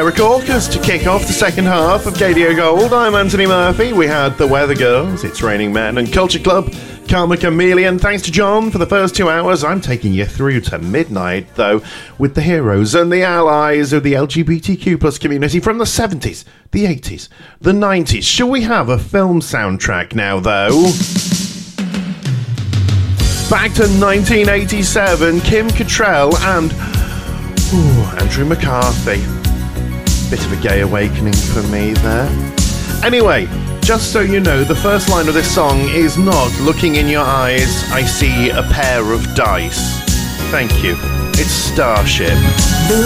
Derek Orcus to kick off the second half of KDO Gold. I'm Anthony Murphy. We had The Weather Girls, It's Raining Men, and Culture Club, Karma Chameleon. Thanks to John for the first 2 hours. I'm taking you through to midnight, though, with the heroes and the allies of the LGBTQ plus community from the 70s, the 80s, the 90s. Shall we have a film soundtrack now, though? Back to 1987, Kim Cattrall and Andrew McCarthy. Bit of a gay awakening for me there. Anyway, just so you know, the first line of this song is not "Looking in your eyes, I see a pair of dice." Thank you. It's Starship.